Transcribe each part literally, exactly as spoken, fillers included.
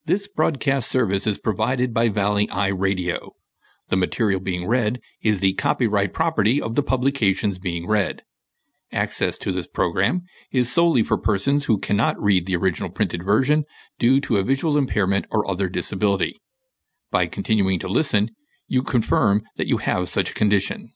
This broadcast service is provided by Valley Eye Radio. The material being read is the copyright property of the publications being read. Access to this program is solely for persons who cannot read the original printed version due to a visual impairment or other disability. By continuing to listen, you confirm that you have such a condition.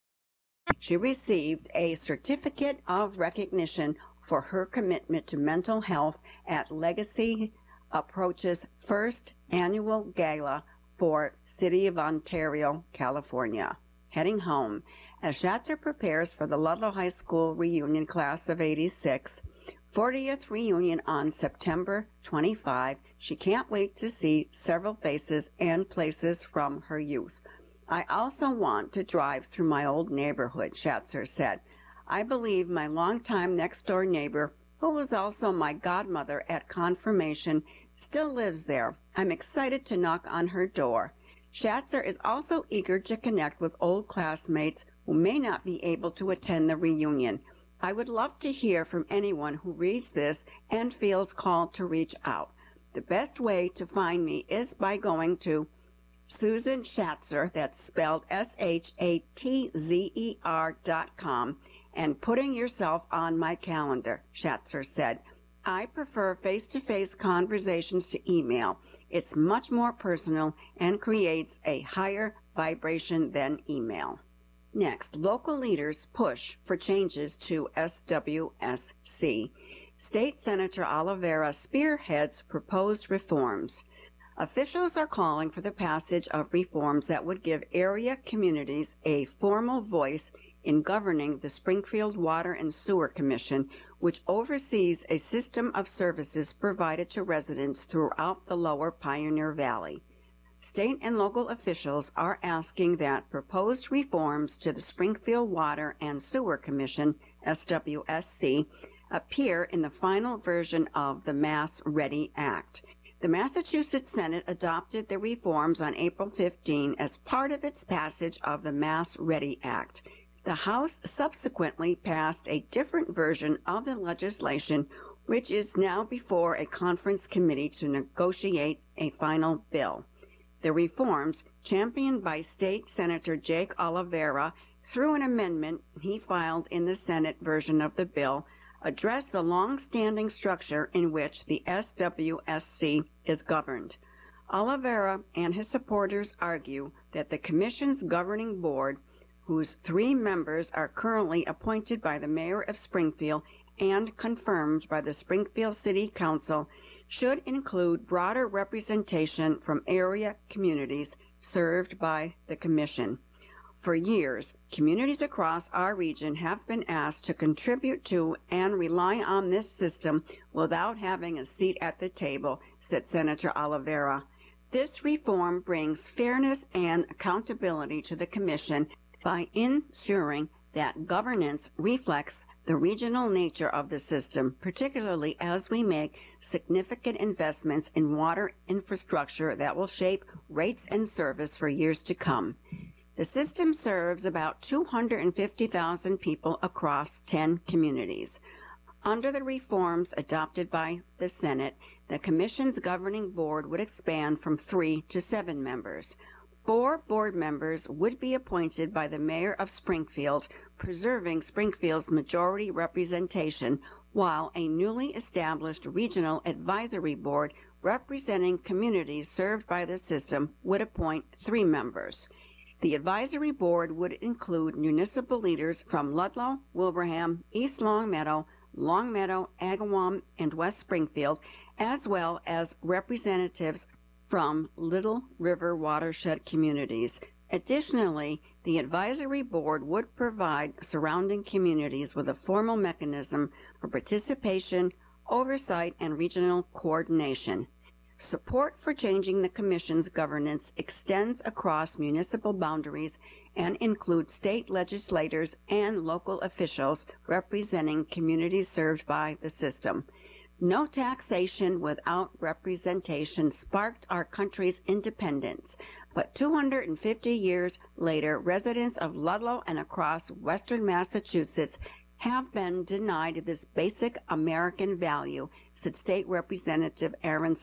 She received a certificate of recognition for her commitment to mental health at Legacy Approach's first annual gala for City of Ontario, California. Heading home, as Schatzer prepares for the Ludlow High School reunion class of eighty-six, fortieth reunion on September twenty-fifth, she can't wait to see several faces and places from her youth. I also want to drive through my old neighborhood, Schatzer said. I believe my longtime next-door neighbor, who was also my godmother at confirmation, still lives there. I'm excited to knock on her door. Schatzer is also eager to connect with old classmates who may not be able to attend the reunion. I would love to hear from anyone who reads this and feels called to reach out. The best way to find me is by going to Susan Schatzer, that's spelled S H A T Z E R dot com, and putting yourself on my calendar, Schatzer said. I prefer face-to-face conversations to email. It's much more personal and creates a higher vibration than email. Next, local leaders push for changes to S W S C. State Senator Oliveira spearheads proposed reforms. Officials are calling for the passage of reforms that would give area communities a formal voice in governing the Springfield Water and Sewer Commission, which oversees a system of services provided to residents throughout the lower Pioneer Valley. State and local officials are asking that proposed reforms to the Springfield Water and Sewer Commission, S W S C, appear in the final version of the Mass Ready Act. The Massachusetts Senate adopted the reforms on April fifteenth as part of its passage of the Mass Ready Act. The House subsequently passed a different version of the legislation, which is now before a conference committee to negotiate a final bill. The reforms, championed by State Senator Jake Oliveira through an amendment he filed in the Senate version of the bill, address the long-standing structure in which the S W S C is governed. Oliveira and his supporters argue that the Commission's governing board, whose three members are currently appointed by the Mayor of Springfield and confirmed by the Springfield City Council, should include broader representation from area communities served by the Commission. For years, communities across our region have been asked to contribute to and rely on this system without having a seat at the table, said Senator Oliveira. This reform brings fairness and accountability to the Commission by ensuring that governance reflects the regional nature of the system, particularly as we make significant investments in water infrastructure that will shape rates and service for years to come. The system serves about two hundred fifty thousand people across ten communities. Under the reforms adopted by the Senate, the Commission's governing board would expand from three to seven members. Four board members would be appointed by the Mayor of Springfield, preserving Springfield's majority representation, while a newly established regional advisory board representing communities served by the system would appoint three members. The advisory board would include municipal leaders from Ludlow, Wilbraham, East Longmeadow, Longmeadow, Agawam, and West Springfield, as well as representatives from Little River watershed communities. Additionally, the advisory board would provide surrounding communities with a formal mechanism for participation, oversight, and regional coordination. Support for changing the Commission's governance extends across municipal boundaries and includes state legislators and local officials representing communities served by the system. No taxation without representation sparked our country's independence, but two hundred fifty years later, residents of Ludlow and across western Massachusetts have been denied this basic American value, said State Representative Aaron